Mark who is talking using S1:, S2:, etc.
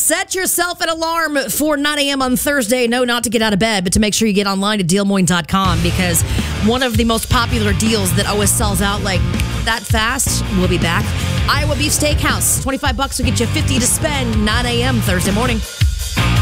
S1: Set yourself an alarm for 9 a.m. on Thursday. No, not to get out of bed, but to make sure you get online to dealmoin.com, because one of the most popular deals that always sells out like that fast will be back. Iowa Beef Steakhouse, $25 will get you $50 to spend. 9 a.m. Thursday morning.